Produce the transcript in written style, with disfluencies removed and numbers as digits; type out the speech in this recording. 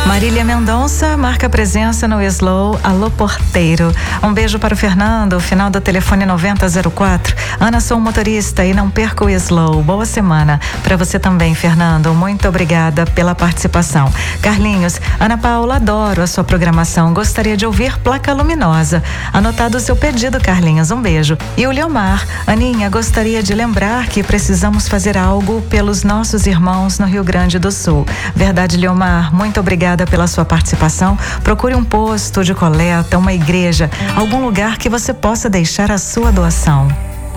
Marília Mendonça marca presença no Slow Alô Porteiro. Um beijo para o Fernando, final do telefone 9004. Ana, sou motorista e não perco o Slow. Boa semana para você também, Fernando. Muito obrigada pela participação. Carlinhos, Ana Paula, adoro a sua programação. Gostaria de ouvir Placa Luminosa. Anotado o seu pedido, Carlinhos. Um beijo. E o Leomar, Aninha, gostaria de lembrar que precisamos fazer algo pelos nossos irmãos no Rio Grande do Sul. Verdade, Leomar, muito obrigada pela sua participação. Procure um posto de coleta, uma igreja, algum lugar que você possa deixar a sua doação.